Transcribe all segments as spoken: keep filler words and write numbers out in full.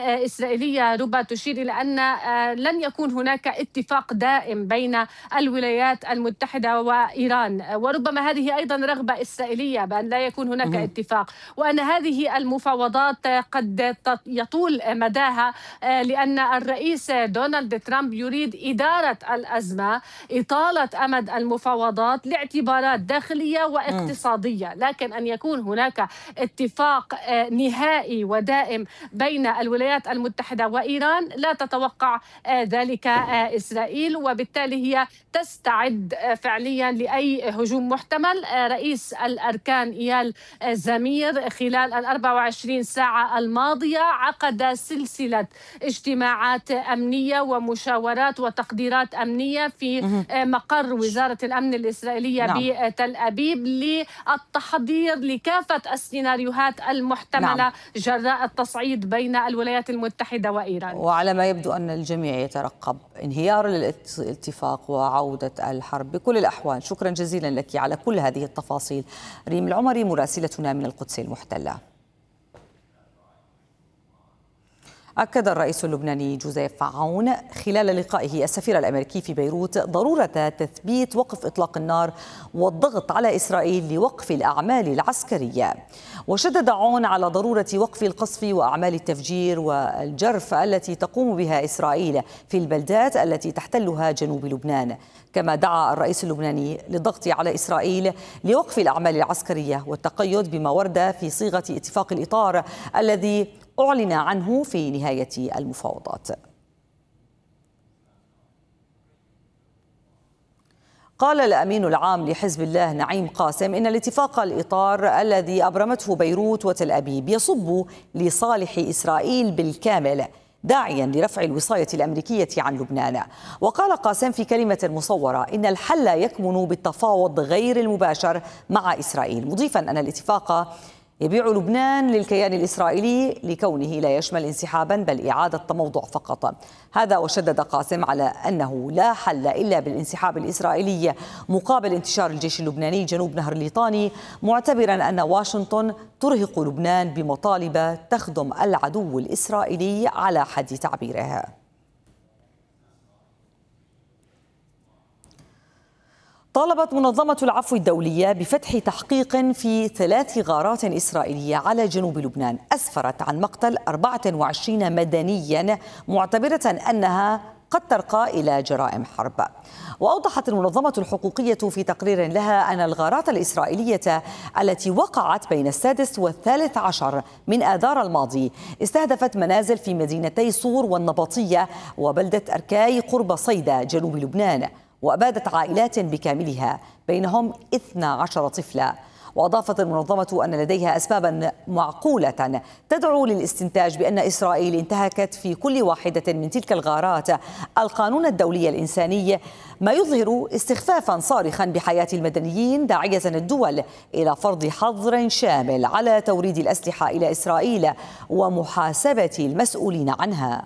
إسرائيلية ربما تشير إلى أن لن يكون هناك اتفاق دائم بين الولايات المتحدة وإيران، وربما هذه أيضا رغبة إسرائيلية بأن لا يكون هناك اتفاق، وأن هذه المفاوضات قد يطول مداها، لأن الرئيس دونالد ترامب يريد إدارة الأزمة، إطالة أمد المفاوضات لاعتبارات داخلية واقتصادية، لكن أن يكون هناك اتفاق نهائي ودائم بين الولايات المتحدة وإيران لا تتوقع ذلك إسرائيل، وبالتالي هي تستعد فعليا لأي هجوم محتمل. رئيس الأركان إيال زمير خلال الأربع وعشرين ساعة الماضية عقد سلسلة اجتماعات أمنية ومشاورات وتقديرات أمنية في مقر وزارة الأمن الإسرائيلية نعم. بتل أبيب للتحضير لكافة السيناريوهات المحتملة نعم. جراء التصعيد بين الولايات المتحدة وإيران. وعلى ما يبدو أن الجميع يترقب انهيار الاتفاق وعودة الحرب بكل الأحوال. شكرا جزيلا لك على كل هذه التفاصيل ريم العمري مراسلتنا من القدس المحتلة. أكد الرئيس اللبناني جوزيف عون خلال لقائه السفير الأمريكي في بيروت ضرورة تثبيت وقف إطلاق النار والضغط على إسرائيل لوقف الأعمال العسكرية. وشدد عون على ضرورة وقف القصف وأعمال التفجير والجرف التي تقوم بها إسرائيل في البلدات التي تحتلها جنوب لبنان. كما دعا الرئيس اللبناني للضغط على إسرائيل لوقف الأعمال العسكرية والتقيد بما ورد في صيغة اتفاق الإطار الذي أعلن عنه في نهاية المفاوضات. قال الأمين العام لحزب الله نعيم قاسم إن الاتفاق الإطار الذي أبرمته بيروت وتل أبيب يصب لصالح إسرائيل بالكامل، داعيا لرفع الوصاية الأمريكية عن لبنان. وقال قاسم في كلمة مصورة إن الحل يكمن بالتفاوض غير المباشر مع إسرائيل، مضيفا أن الاتفاق يبيع لبنان للكيان الإسرائيلي لكونه لا يشمل انسحابا بل إعادة تموضع فقط. هذا وشدد قاسم على أنه لا حل إلا بالانسحاب الإسرائيلي مقابل انتشار الجيش اللبناني جنوب نهر الليطاني، معتبرا أن واشنطن ترهق لبنان بمطالب تخدم العدو الإسرائيلي على حد تعبيره. طالبت منظمة العفو الدولية بفتح تحقيق في ثلاث غارات إسرائيلية على جنوب لبنان أسفرت عن مقتل أربعة وعشرين مدنيا، معتبرة أنها قد ترقى إلى جرائم حرب. وأوضحت المنظمة الحقوقية في تقرير لها أن الغارات الإسرائيلية التي وقعت بين السادس والثالث عشر من آذار الماضي استهدفت منازل في مدينتي صور والنبطية وبلدة أركاي قرب صيدا جنوب لبنان، وأبادت عائلات بكاملها بينهم اثنا عشر طفلا. وأضافت المنظمة أن لديها أسبابا معقولة تدعو للاستنتاج بأن إسرائيل انتهكت في كل واحدة من تلك الغارات القانون الدولي الإنساني، ما يظهر استخفافا صارخا بحياة المدنيين، داعية الدول إلى فرض حظر شامل على توريد الأسلحة إلى إسرائيل ومحاسبة المسؤولين عنها.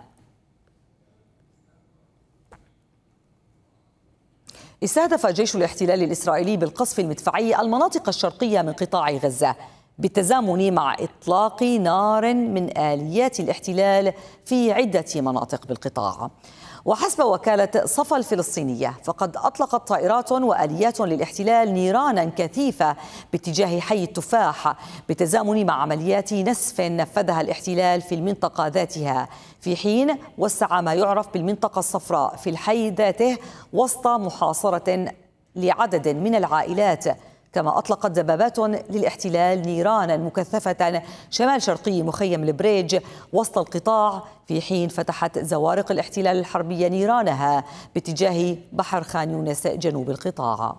استهدف جيش الاحتلال الإسرائيلي بالقصف المدفعي المناطق الشرقية من قطاع غزة بالتزامن مع إطلاق نار من آليات الاحتلال في عدة مناطق بالقطاع. وحسب وكالة صفا الفلسطينية فقد أطلقت طائرات وآليات للاحتلال نيرانا كثيفة باتجاه حي التفاح بالتزامن مع عمليات نسف نفذها الاحتلال في المنطقة ذاتها، في حين وسع ما يعرف بالمنطقة الصفراء في الحي ذاته وسط محاصرة لعدد من العائلات. كما أطلقت دبابات للاحتلال نيرانا مكثفة شمال شرقي مخيم البريج وسط القطاع، في حين فتحت زوارق الاحتلال الحربية نيرانها باتجاه بحر خان يونس جنوب القطاع.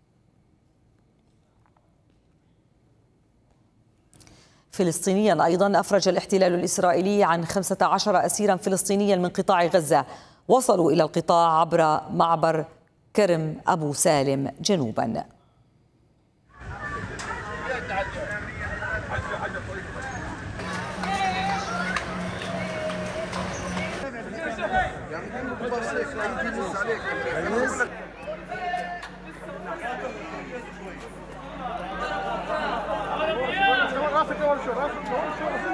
فلسطينيا أيضا أفرج الاحتلال الإسرائيلي عن خمسة عشر أسيرا فلسطينيا من قطاع غزة وصلوا إلى القطاع عبر معبر كرم أبو سالم جنوبا. رافق اول شو رافق اول شو